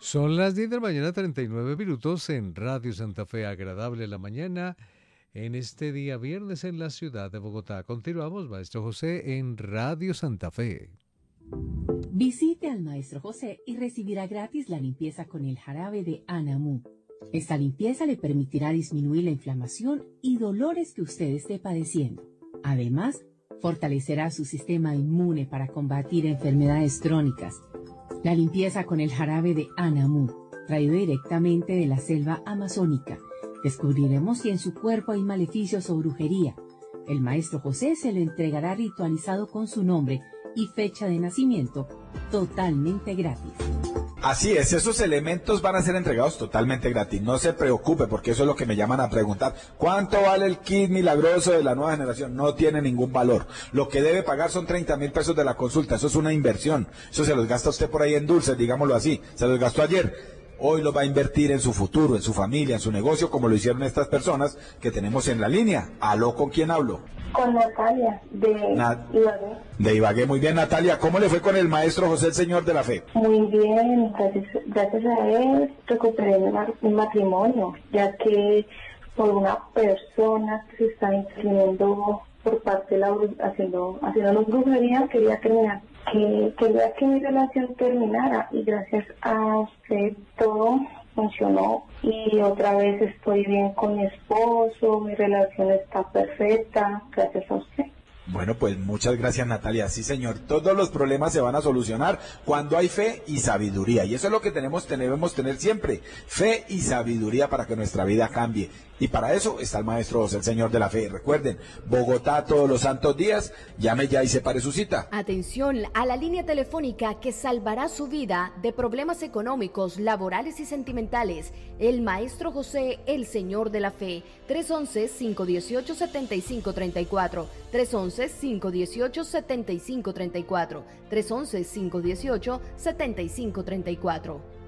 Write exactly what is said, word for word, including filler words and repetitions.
Son las diez de la mañana, treinta y nueve minutos en Radio Santa Fe. Agradable la mañana en este día viernes en la ciudad de Bogotá. Continuamos, Maestro José, en Radio Santa Fe. Visite al Maestro José y recibirá gratis la limpieza con el jarabe de Anamú. Esta limpieza le permitirá disminuir la inflamación y dolores que usted esté padeciendo. Además, fortalecerá su sistema inmune para combatir enfermedades crónicas. La limpieza con el jarabe de Anamú, traído directamente de la selva amazónica. Descubriremos si en su cuerpo hay maleficios o brujería. El Maestro José se lo entregará ritualizado con su nombre y fecha de nacimiento, totalmente gratis. Así es, esos elementos van a ser entregados totalmente gratis. No se preocupe, porque eso es lo que me llaman a preguntar. ¿Cuánto vale el kit milagroso de la nueva generación? No tiene ningún valor. Lo que debe pagar son treinta mil pesos de la consulta. Eso es una inversión. Eso se los gasta usted por ahí en dulces, digámoslo así. Se los gastó ayer. Hoy lo va a invertir en su futuro, en su familia, en su negocio, como lo hicieron estas personas que tenemos en la línea. ¿Aló, con quién hablo? Con Natalia, de Na- Ibagué. De Ibagué, muy bien, Natalia. ¿Cómo le fue con el Maestro José, el Señor de la Fe? Muy bien, gracias, gracias a él recuperé mi, ma- mi matrimonio, ya que por una persona que se está incluyendo por parte de la bru- haciendo, haciendo brujería, quería terminar, que quería que mi relación terminara, y gracias a usted todo funcionó, y otra vez estoy bien con mi esposo, mi relación está perfecta, gracias a usted. Bueno, pues muchas gracias, Natalia. Sí, señor, todos los problemas se van a solucionar cuando hay fe y sabiduría. Y eso es lo que tenemos, debemos tener siempre, fe y sabiduría para que nuestra vida cambie. Y para eso está el Maestro José, el Señor de la Fe. Recuerden, Bogotá todos los santos días. Llame ya y separe su cita. Atención a la línea telefónica que salvará su vida de problemas económicos, laborales y sentimentales. El Maestro José, el Señor de la Fe. tres once, cinco dieciocho, setenta y cinco treinta y cuatro. tres once, cinco dieciocho, setenta y cinco treinta y cuatro. tres once, cinco dieciocho, setenta y cinco treinta y cuatro.